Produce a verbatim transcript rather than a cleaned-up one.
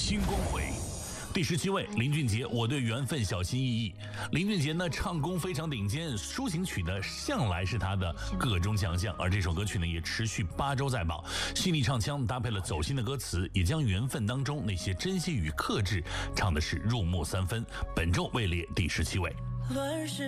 新光辉。第十七位，林俊杰，我对缘分小心翼翼。林俊杰呢，唱功非常顶尖，抒情曲呢向来是他的个中强项，而这首歌曲呢也持续八周在榜。细腻唱腔搭配了走心的歌词，也将缘分当中那些珍惜与克制唱的是入木三分。本周位列第十七位。